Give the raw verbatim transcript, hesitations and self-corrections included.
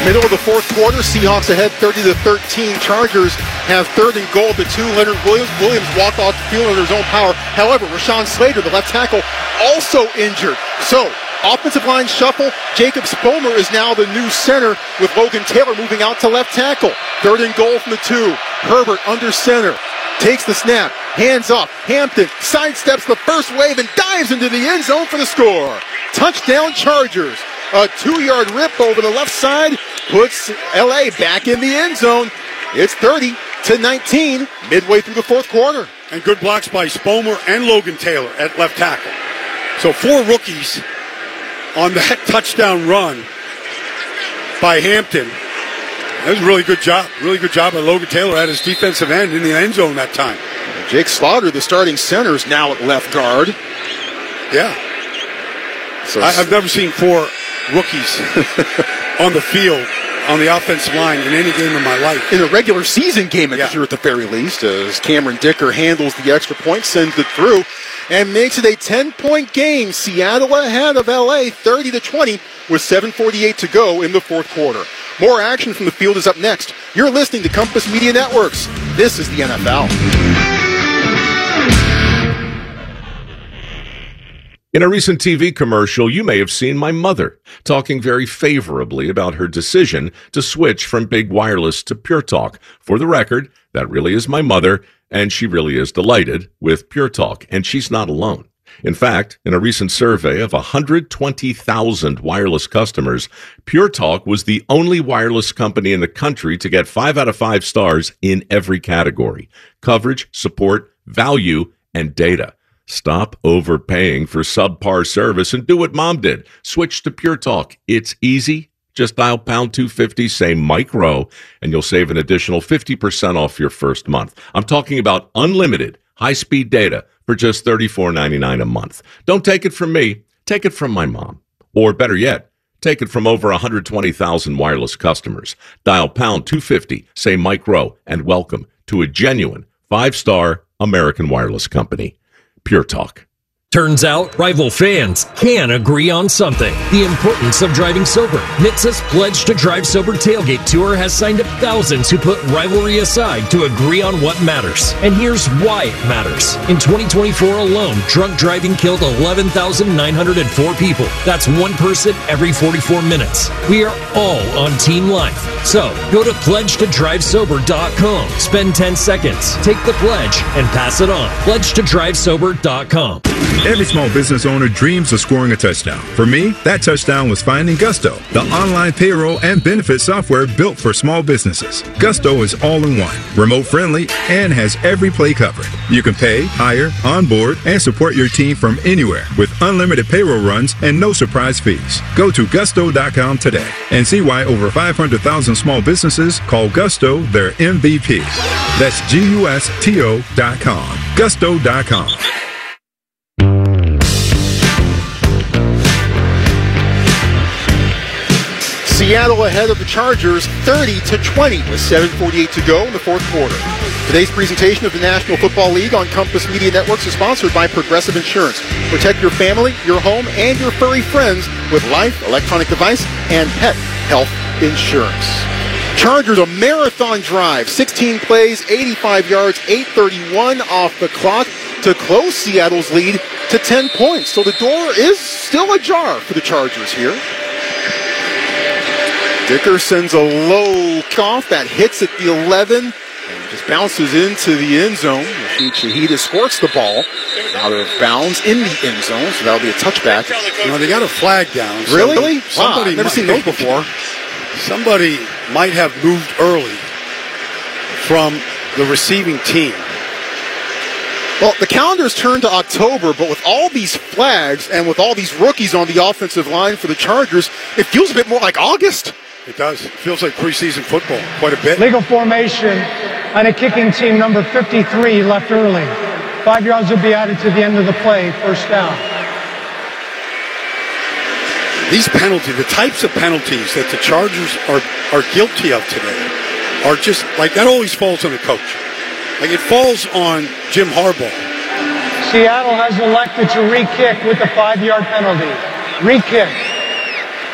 Middle of the fourth quarter, Seahawks ahead thirty to thirteen. Chargers have third and goal at the two. Leonard Williams. Williams walked off the field under his own power. However, Rashawn Slater, the left tackle, also injured. So, offensive line shuffle. Jacob Spomer is now the new center with Logan Taylor moving out to left tackle. Third and goal from the two. Herbert under center. Takes the snap. Hands off. Hampton sidesteps the first wave and dives into the end zone for the score. Touchdown Chargers. A two-yard rip over the left side puts L A back in the end zone. It's thirty to nineteen midway through the fourth quarter. And good blocks by Spomer and Logan Taylor at left tackle. So four rookies on that touchdown run by Hampton. That was a really good job. Really good job by Logan Taylor at his defensive end in the end zone that time. Jake Slaughter, the starting center, is now at left guard. Yeah. So I, I've never seen four rookies on the field, on the offensive line in any game in my life. In a regular season game, yeah. Here at the very least, as Cameron Dicker handles the extra point, sends it through, and makes it a ten-point game. Seattle ahead of L A, thirty to twenty, with seven forty-eight to go in the fourth quarter. More action from the field is up next. You're listening to Compass Media Networks. This is the N F L. In a recent T V commercial, you may have seen my mother talking very favorably about her decision to switch from big wireless to Pure Talk. For the record, that really is my mother, and she really is delighted with Pure Talk, and she's not alone. In fact, in a recent survey of one hundred twenty thousand wireless customers, Pure Talk was the only wireless company in the country to get five out of five stars in every category: coverage, support, value, and data. Stop overpaying for subpar service and do what Mom did. Switch to Pure Talk. It's easy. Just dial pound two fifty, say Mike Rowe, and you'll save an additional fifty percent off your first month. I'm talking about unlimited high-speed data for just thirty-four ninety-nine a month. Don't take it from me. Take it from my mom. Or better yet, take it from over one hundred twenty thousand wireless customers. Dial pound two fifty, say Mike Rowe, and welcome to a genuine five-star American wireless company. Pure Talk. Turns out, rival fans can agree on something. The importance of driving sober. N H T S A's Pledge to Drive Sober Tailgate Tour has signed up thousands who put rivalry aside to agree on what matters. And here's why it matters. In twenty twenty-four alone, drunk driving killed eleven thousand nine hundred four people. That's one person every forty-four minutes. We are all on Team Life. So, go to pledge to drive sober dot com. Spend ten seconds, take the pledge, and pass it on. pledge to drive sober dot com. Every small business owner dreams of scoring a touchdown. For me, that touchdown was finding Gusto, the online payroll and benefit software built for small businesses. Gusto is all in one, remote friendly, and has every play covered. You can pay, hire, onboard, and support your team from anywhere with unlimited payroll runs and no surprise fees. Go to gusto dot com today and see why over five hundred thousand small businesses call Gusto their M V P. That's G U S T O dot com. gusto dot com. Seattle ahead of the Chargers thirty to twenty with seven forty-eight to go in the fourth quarter. Today's presentation of the National Football League on Compass Media Networks is sponsored by Progressive Insurance. Protect your family, your home, and your furry friends with life, electronic device, and pet health insurance. Chargers a marathon drive, sixteen plays, eighty-five yards, eight thirty-one off the clock to close Seattle's lead to ten points. So the door is still ajar for the Chargers here. Dicker sends a low cough that hits at the eleven and just bounces into the end zone. Rashid Shaheed squirts the ball out of bounds in the end zone, so that'll be a touchback. You know, they got a flag down. So really? Somebody wow, I've never might, seen those before. Somebody might have moved early from the receiving team. Well, the calendar's turned to October, but with all these flags and with all these rookies on the offensive line for the Chargers, it feels a bit more like August. It does. It feels like preseason football quite a bit. Legal formation on a kicking team, number fifty-three, left early. Five yards will be added to the end of the play, first down. These penalties, the types of penalties that the Chargers are, are guilty of today are just, like, that always falls on the coach. Like, it falls on Jim Harbaugh. Seattle has elected to re-kick with the five-yard penalty. Re-kick.